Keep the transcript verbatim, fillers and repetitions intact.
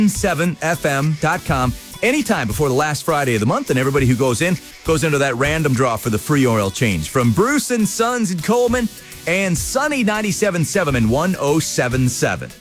seven f m dot com anytime before the last Friday of the month, and everybody who goes in goes into that random draw for the free oil change from Bruce and Sons in Coleman and Sunny ninety-seven point seven and one oh seven point seven.